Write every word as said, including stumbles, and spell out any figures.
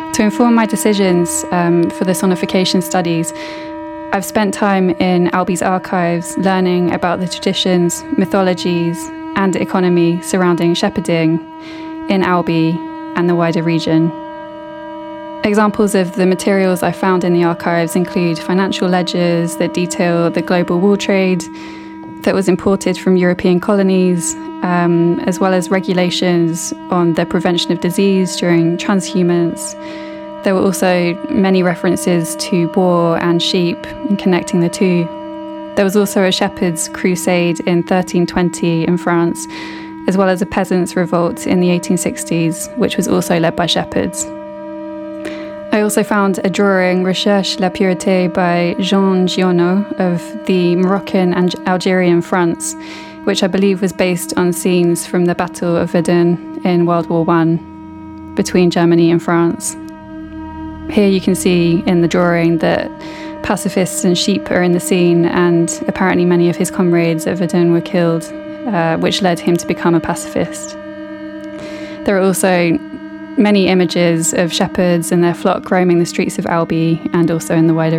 To inform my decisions um, for the sonification studies, I've spent time in Albi's archives learning about the traditions, mythologies, and economy surrounding shepherding in Albi and the wider region. Examples of the materials I found in the archives include financial ledgers that detail the global wool trade that was imported from European colonies, um, as well as regulations on the prevention of disease during transhumance. There were also many references to war and sheep and connecting the two. There was also a shepherd's crusade in thirteen twenty in France, as well as a peasants' revolt in the eighteen sixties, which was also led by shepherds. I also found a drawing, Recherche la Pureté, by Jean Giono of the Moroccan and Algerian fronts, which I believe was based on scenes from the Battle of Verdun in World War One between Germany and France. Here you can see in the drawing that pacifists and sheep are in the scene, and apparently many of his comrades at Verdun were killed, uh, which led him to become a pacifist. There are also many images of shepherds and their flock roaming the streets of Albi and also in the wider